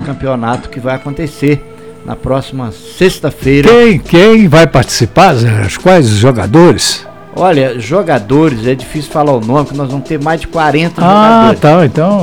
campeonato que vai acontecer na próxima sexta-feira. Quem vai participar, Zé? Quais os jogadores? Olha, jogadores, é difícil falar o nome, porque nós vamos ter mais de 40 jogadores. Tá, então